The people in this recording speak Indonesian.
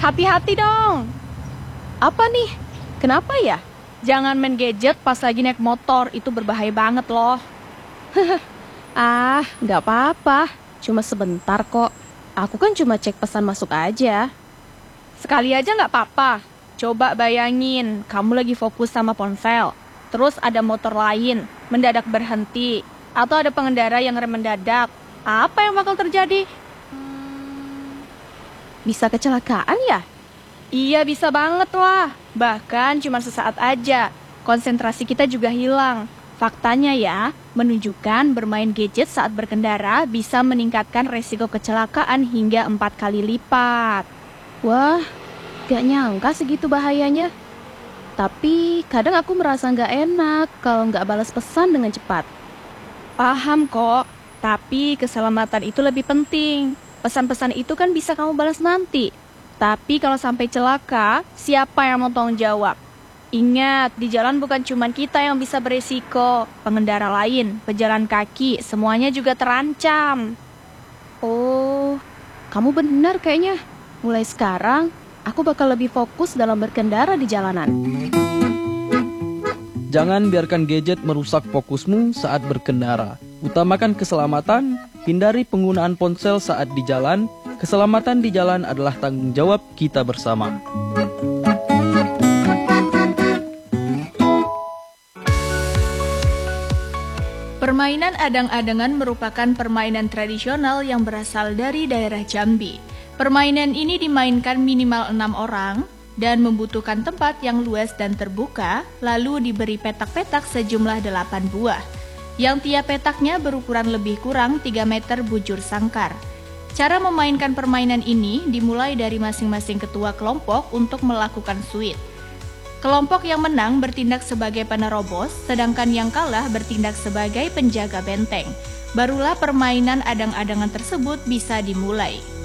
hati-hati dong. Apa nih? Kenapa ya? Jangan main gadget pas lagi naik motor, itu berbahaya banget loh. Nggak apa-apa. Cuma sebentar kok. Aku kan cuma cek pesan masuk aja. Sekali aja nggak apa-apa. Coba bayangin, kamu lagi fokus sama ponsel. Terus ada motor lain, mendadak berhenti. Atau ada pengendara yang rem mendadak. Apa yang bakal terjadi? Bisa kecelakaan ya? Iya, bisa banget lah. Bahkan cuma sesaat aja. Konsentrasi kita juga hilang. Faktanya ya, menunjukkan bermain gadget saat berkendara bisa meningkatkan resiko kecelakaan hingga 4 kali lipat. Wah, gak nyangka segitu bahayanya. Tapi kadang aku merasa gak enak kalau gak balas pesan dengan cepat. Paham kok, tapi keselamatan itu lebih penting. Pesan-pesan itu kan bisa kamu balas nanti. Tapi kalau sampai celaka, siapa yang mau tanggung jawab? Ingat, di jalan bukan cuma kita yang bisa beresiko. Pengendara lain, pejalan kaki, semuanya juga terancam. Oh, kamu benar kayaknya. Mulai sekarang, aku bakal lebih fokus dalam berkendara di jalanan. Jangan biarkan gadget merusak fokusmu saat berkendara. Utamakan keselamatan, hindari penggunaan ponsel saat di jalan. Keselamatan di jalan adalah tanggung jawab kita bersama. Permainan adang-adangan merupakan permainan tradisional yang berasal dari daerah Jambi. Permainan ini dimainkan minimal 6 orang dan membutuhkan tempat yang luas dan terbuka, lalu diberi petak-petak sejumlah 8 buah, yang tiap petaknya berukuran lebih kurang 3 meter bujur sangkar. Cara memainkan permainan ini dimulai dari masing-masing ketua kelompok untuk melakukan sweep. Kelompok yang menang bertindak sebagai penerobos, sedangkan yang kalah bertindak sebagai penjaga benteng. Barulah permainan adang-adangan tersebut bisa dimulai.